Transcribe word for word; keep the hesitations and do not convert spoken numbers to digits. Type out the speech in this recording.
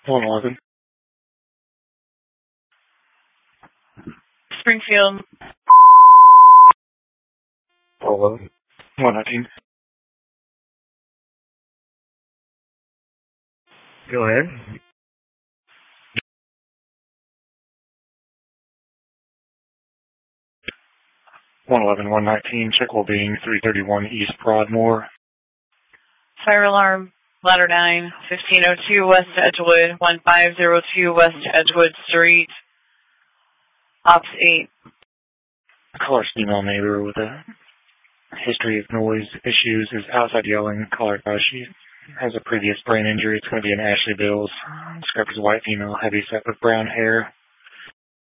one eleven. Springfield. one eleven. one nineteen. Go ahead. one eleven, one nineteen, check well being, three thirty-one East Broadmoor. Fire alarm, ladder nine, fifteen oh two West Edgewood, fifteen oh two West Edgewood Street, Ops eight. Caller female neighbor with a history of noise issues is outside yelling. Caller advice she has a previous brain injury. It's going to be in Ashley Bills. Described as a white female, heavy set with brown hair.